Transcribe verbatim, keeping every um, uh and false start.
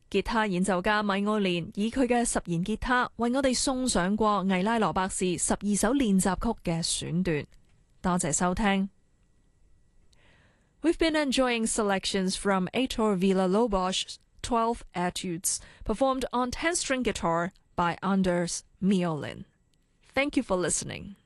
吉他演奏家米奧連以佢嘅十弦吉他為我哋送上過魏拉羅伯士十二首練習曲嘅選段。多謝收聽。We've been enjoying selections from Heitor Villa-Lobos's twelve Etudes, performed on ten-string guitar by Anders Miolin. Thank you for listening.